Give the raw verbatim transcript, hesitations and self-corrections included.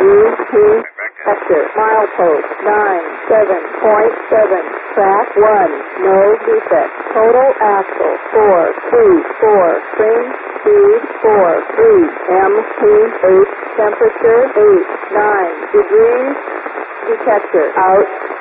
U P sector, milepost nine seven point seven, track one, no defect, total axle four three four, spring speed four three, M P eight, temperature eight nine degrees, detector out.